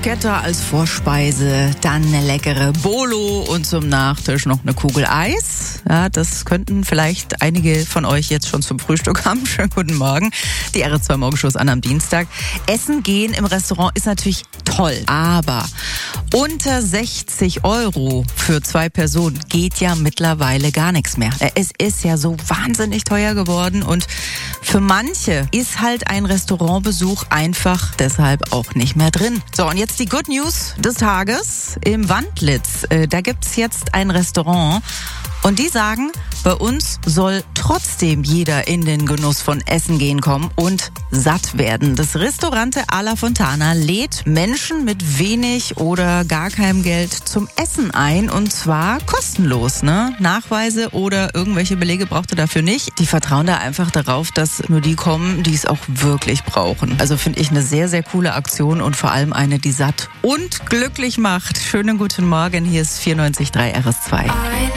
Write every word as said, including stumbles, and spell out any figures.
Bruschetta als Vorspeise, dann eine leckere Bolo und zum Nachtisch noch eine Kugel Eis. Ja, das könnten vielleicht einige von euch jetzt schon zum Frühstück haben. Schönen guten Morgen. Die R S zwei Morgenshow an am Dienstag. Essen gehen im Restaurant ist natürlich toll, aber unter sechzig Euro für zwei Personen geht ja mittlerweile gar nichts mehr. Es ist ja so wahnsinnig teuer geworden und für manche ist halt ein Restaurantbesuch einfach deshalb auch nicht mehr drin. So, und jetzt die Good News des Tages im Wandlitz. Äh, da gibt's jetzt ein Restaurant und die sagen, bei uns soll trotzdem jeder in den Genuss von Essen gehen kommen und satt werden. Das Ristorante alla Fontana lädt Menschen mit wenig oder gar keinem Geld zum Essen ein und zwar kostenlos. Ne? Nachweise oder irgendwelche Belege braucht ihr dafür nicht. Die vertrauen da einfach darauf, dass nur die kommen, die es auch wirklich brauchen. Also finde ich eine sehr, sehr coole Aktion und vor allem eine, die satt und glücklich macht. Schönen guten Morgen, hier ist vierundneunzig Komma drei R S zwei.